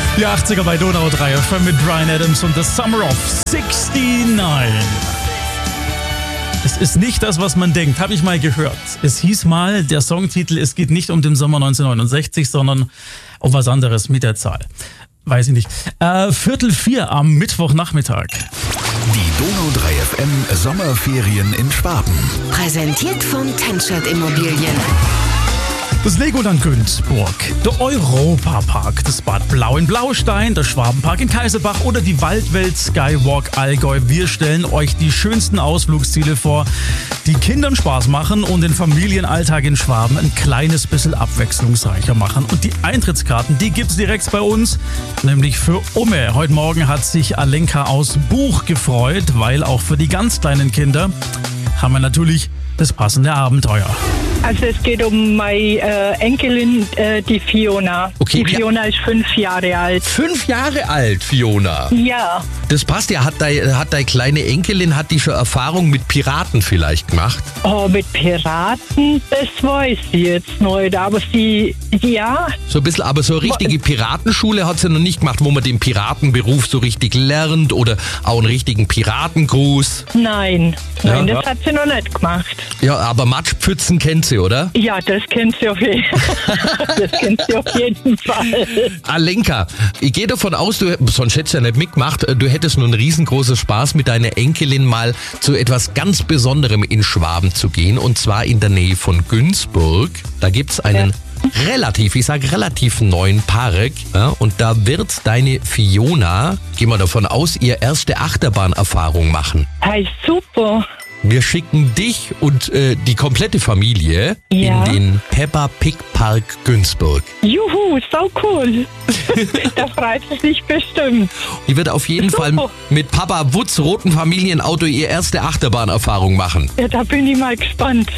Die 80er bei Donau 3 FM mit Bryan Adams und The Summer of 69. Es ist nicht das, was man denkt, habe ich mal gehört. Es hieß mal, der Songtitel, es geht nicht um den Sommer 1969, sondern um was anderes mit der Zahl. Weiß ich nicht. 3:45 am Mittwochnachmittag. Die Donau 3 FM Sommerferien in Schwaben. Präsentiert von Tenschert Immobilien. Das Legoland Günzburg, der Europapark, das Bad Blau in Blaustein, der Schwabenpark in Kaiserbach oder die Waldwelt Skywalk Allgäu. Wir stellen euch die schönsten Ausflugsziele vor, die Kindern Spaß machen und den Familienalltag in Schwaben ein kleines bisschen abwechslungsreicher machen. Und die Eintrittskarten, die gibt's direkt bei uns, nämlich für Umme. Heute Morgen hat sich Alenka aus Buch gefreut, weil auch für die ganz kleinen Kinder haben wir natürlich das passende Abenteuer. Also es geht um meine Enkelin, die Fiona. Okay, die Fiona ist 5 Jahre alt. 5 Jahre alt, Fiona. Ja. Das passt ja. Hat deine kleine Enkelin, hat die schon Erfahrung mit Piraten vielleicht gemacht? Oh, mit Piraten, das weiß sie jetzt nicht. Aber sie, ja. So ein bisschen, aber so eine richtige Piratenschule hat sie noch nicht gemacht, wo man den Piratenberuf so richtig lernt oder auch einen richtigen Piratengruß. Nein, Ja. das hat sie noch nicht gemacht. Ja, aber Matschpfützen kennt sie, oder? Ja, das kennt sie auf jeden Fall. Alenka, ich gehe davon aus, sonst hättest du ja nicht mitgemacht, du hättest nur einen riesengroßen Spaß mit deiner Enkelin mal zu etwas ganz Besonderem in Schwaben zu gehen, und zwar in der Nähe von Günzburg. Da gibt's einen relativ neuen Park, ja, und da wird deine Fiona, gehen wir davon aus, ihr erste Achterbahnerfahrung machen. Hey, super. Wir schicken dich und die komplette Familie Ja. in den Peppa Pig Park Günzburg. Juhu, so cool. Da freut sie sich bestimmt. Die wird auf jeden Fall mit Papa Wutz roten Familienauto ihr erste Achterbahnerfahrung machen. Ja, da bin ich mal gespannt.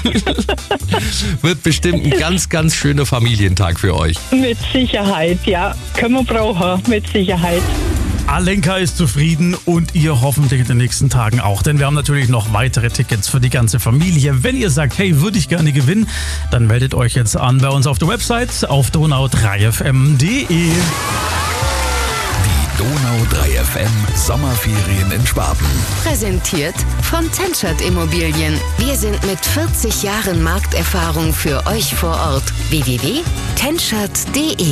Wird bestimmt ein ganz schöner Familientag für euch. Mit Sicherheit, ja. Können wir brauchen, mit Sicherheit. Alenka ist zufrieden und ihr hoffentlich in den nächsten Tagen auch, denn wir haben natürlich noch weitere Tickets für die ganze Familie. Wenn ihr sagt, hey, würde ich gerne gewinnen, dann meldet euch jetzt an bei uns auf der Website auf donau3fm.de. Die Donau 3 FM Sommerferien in Schwaben. Präsentiert von Tenschert Immobilien. Wir sind mit 40 Jahren Markterfahrung für euch vor Ort. www.tenschert.de